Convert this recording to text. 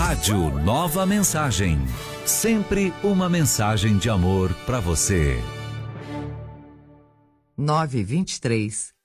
Rádio Nova Mensagem. Sempre uma mensagem de amor para você. 9h23.